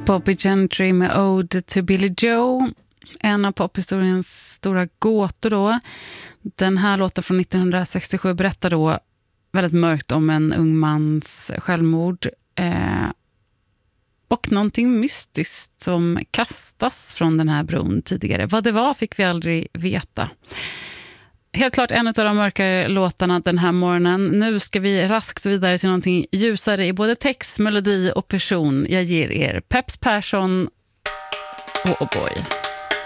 Bobby Gentry med Ode to Billy Joe. En av pophistoriens stora gåtor då. Den här låten från 1967 berättar då väldigt mörkt om en ung mans självmord. Och någonting mystiskt som kastas från den här bron tidigare. Vad det var fick vi aldrig veta. Helt klart en av de mörkare låtarna den här morgonen. Nu ska vi raskt vidare till någonting ljusare i både text, melodi och person. Jag ger er Peps Persson och Oh Boy.